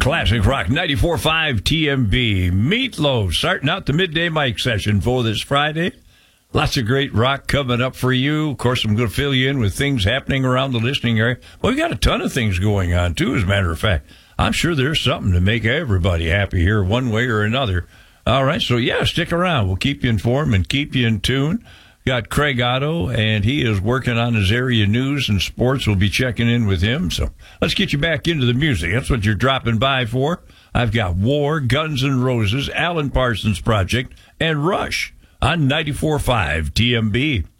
Classic Rock 94.5 TMB. Meatloaf starting out the midday mic session for this Friday. Lots of great rock coming up for you. Of course, I'm going to fill you in with things happening around the listening area. Well, we got a ton of things going on, too, as a matter of fact. I'm sure there's something to make everybody happy here one way or another. All right, so yeah, stick around. We'll keep you informed and keep you in tune. Got Craig Otto, and he is working on his area news and sports. We'll be checking in with him. So let's get you back into the music. That's what you're dropping by for. I've got War, Guns N' Roses, Alan Parsons Project, and Rush on 94.5 TMB.